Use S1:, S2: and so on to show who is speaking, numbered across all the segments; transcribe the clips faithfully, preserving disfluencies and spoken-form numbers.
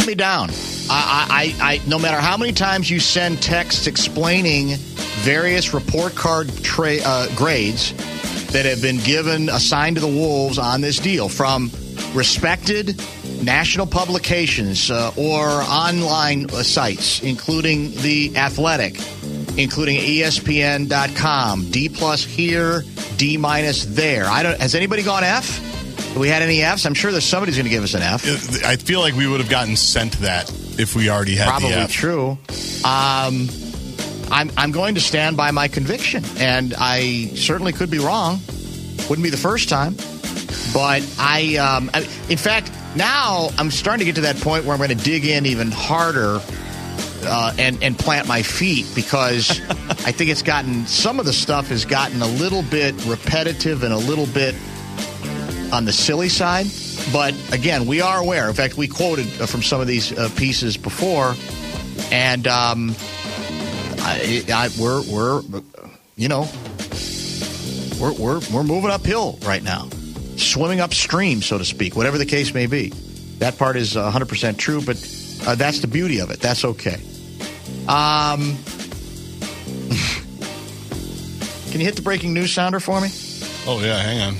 S1: let me down. I, I, I, no matter how many times you send texts explaining various report card tra- uh, grades that have been given, assigned to the Wolves on this deal from respected national publications uh, or online uh, sites, including The Athletic, including E S P N dot com, D plus here, D minus there. I don't. Has anybody gone F? Have we had any Fs? I'm sure there's somebody's going to give us an F.
S2: I feel like we would have gotten sent that if we already had
S1: Probably
S2: the F.
S1: True. Um, I'm I'm going to stand by my conviction, and I certainly could be wrong. Wouldn't be the first time, but I, um, I in fact, now I'm starting to get to that point where I'm going to dig in even harder uh, and and plant my feet, because I think it's gotten some of the stuff has gotten a little bit repetitive and a little bit on the silly side. But again, we are aware. In fact, we quoted from some of these uh, pieces before, and um, I, I, we're we're you know we're we're we're moving uphill right now, swimming upstream, so to speak. Whatever the case may be, that part is one hundred percent true. But uh, that's the beauty of it. That's okay. Um, can you hit the breaking news sounder for me?
S2: Oh yeah, hang on.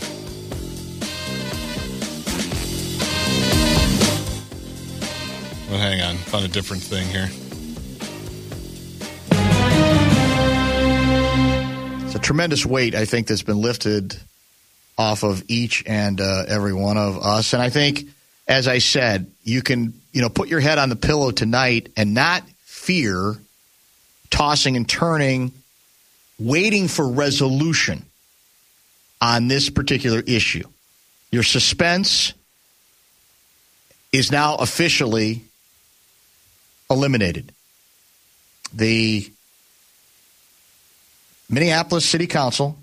S2: Well, hang on. Found a different thing here.
S1: It's a tremendous weight, I think, that's been lifted off of each and uh, every one of us. And I think, as I said, you can, you know, put your head on the pillow tonight and not fear tossing and turning, waiting for resolution on this particular issue. Your suspense is now officially eliminated. The Minneapolis City Council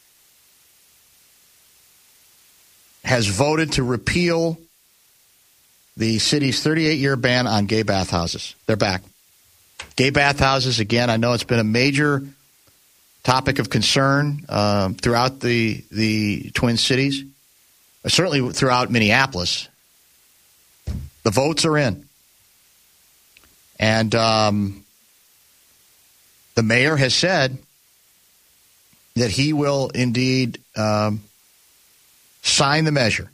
S1: has voted to repeal the city's thirty-eight year ban on gay bathhouses. They're back. Gay bathhouses, again, I know it's been a major topic of concern uh, throughout the the Twin Cities, certainly throughout Minneapolis. The votes are in. And um, the mayor has said that he will indeed um, sign the measure.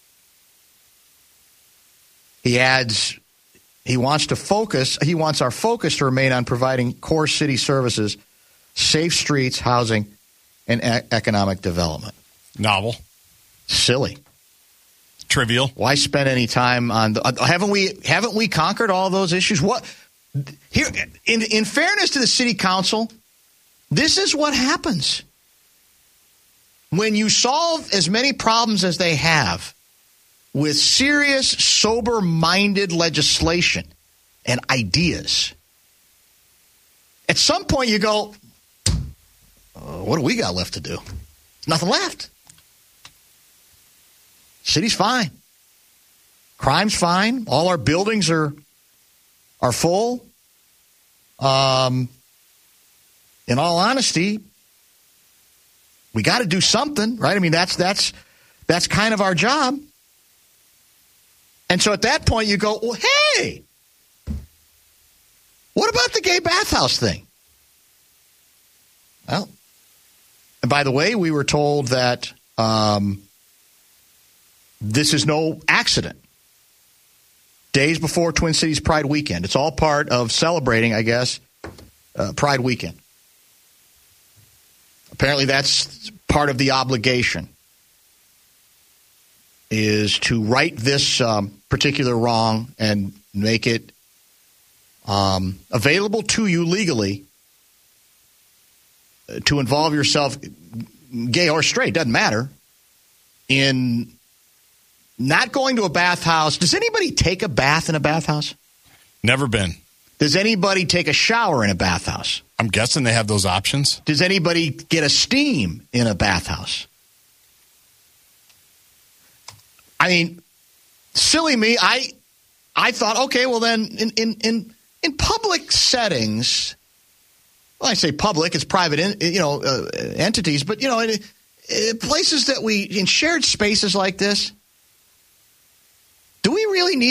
S1: He adds, he wants to focus, he wants our focus to remain on providing core city services, safe streets, housing, and e- economic development.
S2: Novel.
S1: Silly.
S2: Trivial.
S1: Why spend any time on the, uh, haven't we haven't we conquered all those issues? What here in in fairness to the city council, this is what happens when you solve as many problems as they have with serious, sober-minded legislation and ideas. At some point you go, uh, what do we got left to do? Nothing left. City's fine. Crime's fine. All our buildings are are full. Um, in all honesty, we got to do something, right? I mean, that's that's that's kind of our job. And so at that point, you go, well, hey, what about the gay bathhouse thing? Well, and by the way, we were told that um, this is no accident. Days before Twin Cities Pride Weekend. It's all part of celebrating, I guess, uh, Pride Weekend. Apparently that's part of the obligation, is to right this um, particular wrong and make it um, available to you legally to involve yourself, gay or straight, doesn't matter, in not going to a bathhouse. Does anybody take a bath in a bathhouse?
S2: Never been.
S1: Does anybody take a shower in a bathhouse?
S2: I'm guessing they have those options.
S1: Does anybody get a steam in a bathhouse? I mean, silly me, I I thought, okay, well then in in in, in public settings, well, I say public, it's private, in, you know, uh, entities, but you know, in, in places that we in shared spaces like this, do we really need